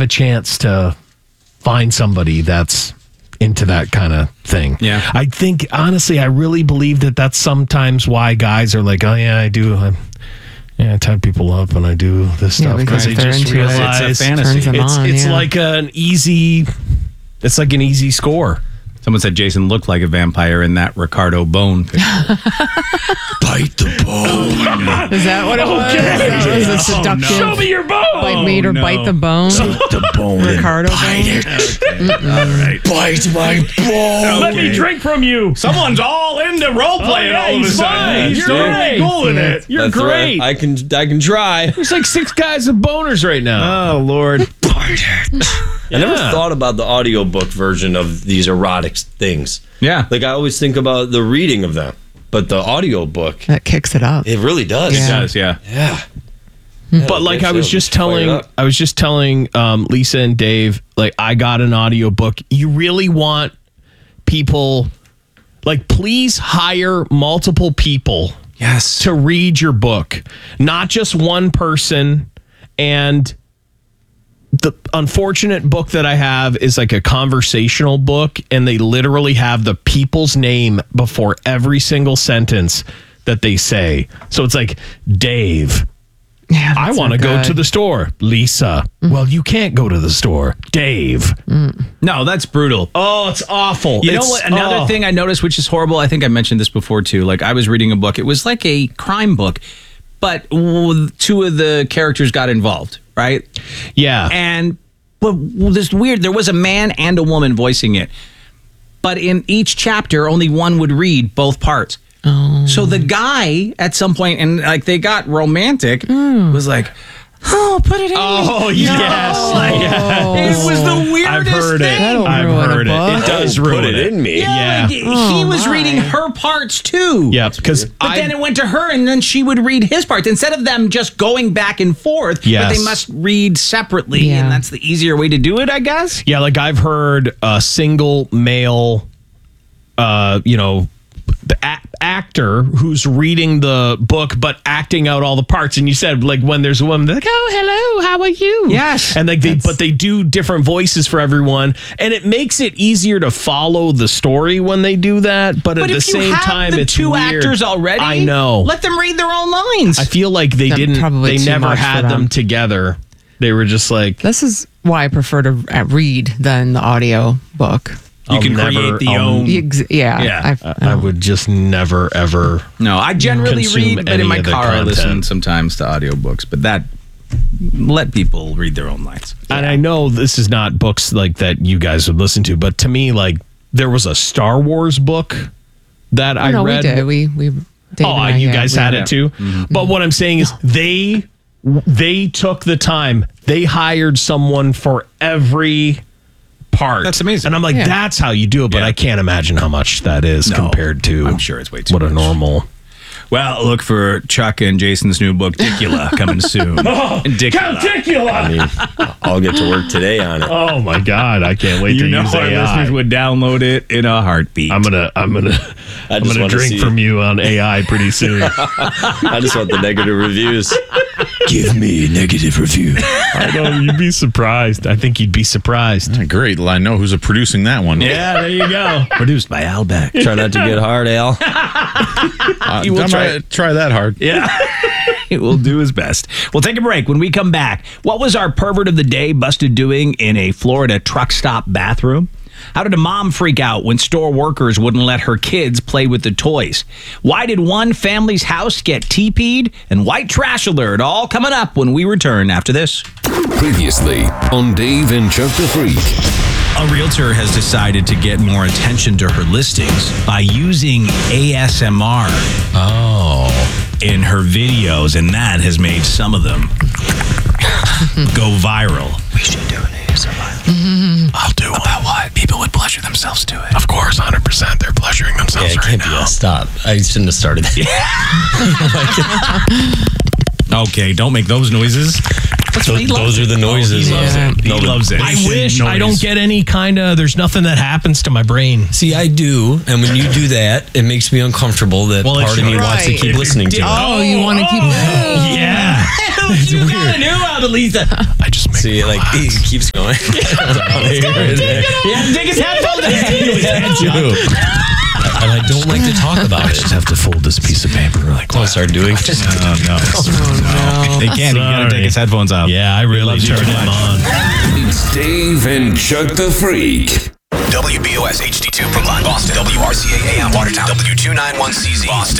a chance to find somebody that's into that kind of thing. Yeah. I think, honestly, I really believe that that's sometimes why guys are like, oh, yeah, I do. I tie people up and I do this stuff because they just realize it's a fantasy. It's like an easy score. Someone said Jason looked like a vampire in that Ricardo Bone picture. Bite the bone. Is that what it was? Okay. Was it seductive? Show me your bone. Made her bite the bone. Bite the bone. Ricardo bite bone. it. All right. Bite my bone. Let me drink from you. Someone's all into role playing all of a sudden. You're really cool in it. You're That's great. Right. I can try. There's like 6 guys with boners right now. Oh, Lord. Bite it. I never thought about the audiobook version of these erotic things. Yeah. Like I always think about the reading of them, but the audiobook, That kicks it up. it really does. Yeah. It does, yeah. Yeah. But like I was just telling Lisa and Dave, like I got an audiobook. You really want people, like please hire multiple people Yes. to read your book, not just one person. And the unfortunate book that I have is like a conversational book, and they literally have the people's name before every single sentence that they say. So it's like, Dave, Yeah, I that's want to not go good. to the store. Lisa, well, you can't go to the store. Dave. No, that's brutal. Oh, it's awful. You know what? Another thing I noticed, which is horrible, I think I mentioned this before too. Like I was reading a book. It was like a crime book, but 2 of the characters got involved, right? Yeah. And well, this weird, there was a man and a woman voicing it. But in each chapter, only one would read both parts. Oh. So the guy at some point, and like they got romantic, was like, oh, put it in. Oh, me. yes. No. Like, Yes. It was the weirdest I've heard it. thing. That'll I've ruin a heard book. it. It does ruin Put it in me. Yeah, like, he was reading her parts too. Yeah, because But then it went to her, and then she would read his parts instead of them just going back and forth. Yes. But they must read separately, Yeah. and that's the easier way to do it, I guess. yeah, like I've heard a single male, the actor who's reading the book but acting out all the parts, and you said like when there's a woman, they're like, oh, hello, how are you? Yes. And like they do different voices for everyone, and it makes it easier to follow the story when they do that. But at the if you same have time, the it's 2 weird. actors already, I know. let them read their own lines. I feel like they That's didn't. probably They too never much for had them them. together. They were just like, This is why I prefer to read than the audio book. you can create the own. Yeah. I would just never ever. No, I generally consume read, but in any my of the car I listen content. sometimes to audiobooks. But that let people read their own lines. And I know this is not books like that you guys would listen to, but to me, like there was a Star Wars book that I no, read. we did. We Dave and I, you yeah, guys we had did. it too. But what I'm saying is they took the time. They hired someone for every part. That's amazing. And I'm like, Yeah. that's how you do it. But Yeah. I can't imagine how much that is No, compared to. I'm sure it's way too what much. a normal. Well, look for Chuck and Jason's new book, Dicula, coming soon. Dicula. I mean, I'll get to work today on it. Oh my God! I can't wait You to know use our AI. listeners would download it in a heartbeat. I'm gonna just wanna drink see- from you on AI pretty soon. I just want the negative reviews. Give me a negative review. I know you'd be surprised. I think you'd be surprised. Great. Well, I know who's producing that one. Yeah, there you go. Produced by Al Beck. Try not to get hard, Al. You will try that hard. Yeah. It will do his best. We'll take a break. When we come back, what was our pervert of the day busted doing in a Florida truck stop bathroom? How did a mom freak out when store workers wouldn't let her kids play with the toys? Why did one family's house get TP'd? And white trash alert, all coming up when we return after this. Previously on Dave and Chuck the Freak. A realtor has decided to get more attention to her listings by using ASMR in her videos, and that has made some of them go viral. We should do an ASMR. I'll do one. About what? People would pleasure themselves to it. Of course, 100%. They're pleasuring themselves right now. Stop. I shouldn't have started that. Okay, don't make those noises. Those are the noises. He loves it. He loves it. I wish I don't get any kind of. There's nothing that happens to my brain. See, I do, and when you do that, it makes me uncomfortable. That Well, part of me wants to right. keep listening to it. Oh, you want to keep Yeah. You gotta know how to Lisa. I just make See, like he keeps going. Yeah, take his headphones out. And I don't like to talk about it. have to fold this piece of paper. Like, Don't start doing it. No. He can't. He gotta take his headphones off. yeah, I really turned him on. It's Dave and Chuck the Freak. WBOS HD2 Brookline, Boston. WRCA AM Watertown. W291CZ Boston.